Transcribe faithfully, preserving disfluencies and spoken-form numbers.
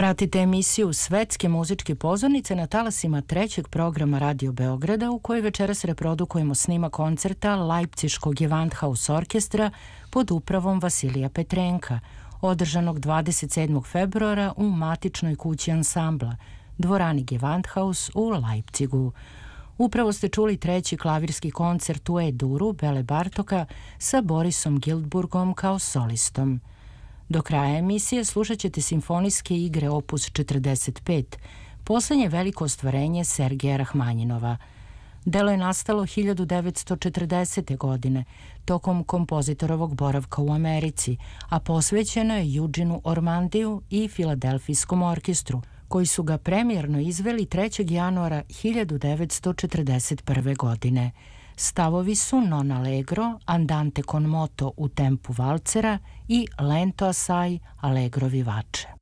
Pratite emisiju Svetske muzičke pozornice na talasima trećeg programa Radio Beograda, u kojoj večeras reprodukujemo snima koncerta Leipciškog Gewandhaus orkestra pod upravom Vasilija Petrenka, održanog dvadeset sedmog februara u matičnoj kući ansambla, dvorani Gewandhaus u Leipcigu. Upravo ste čuli treći klavirski koncert u E-duru Bele Bartoka sa Borisom Giltburgom kao solistom. Do kraja emisije slušat ćete simfonijske igre opus četrdeset pet, poslednje veliko ostvarenje Sergeja Rahmanjinova. Delo je nastalo hiljadu devetsto četrdesete. godine, tokom kompozitorovog boravka u Americi, a posvećeno je Eugeneu Ormandiju i Filadelfijskom orkestru, koji su ga premijerno izveli trećeg januara hiljadu devetsto četrdeset prve. godine. Stavovi su non allegro, andante con moto u tempu valcera i lento assai allegro vivace.